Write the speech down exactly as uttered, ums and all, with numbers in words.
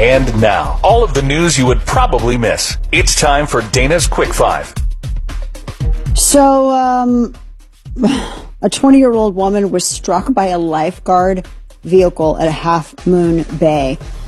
And now, all of the news you would probably miss. It's time for Dana's Quick Five. So, um, a twenty-year-old woman was struck by a lifeguard vehicle at Half Moon Bay.